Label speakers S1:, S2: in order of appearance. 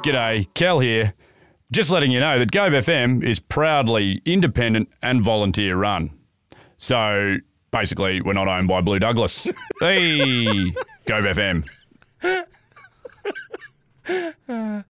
S1: G'day, Kel here. Just letting you know that Gove FM is proudly independent and volunteer run. So, basically, we're not owned by Blue Douglas. Hey, Gove FM.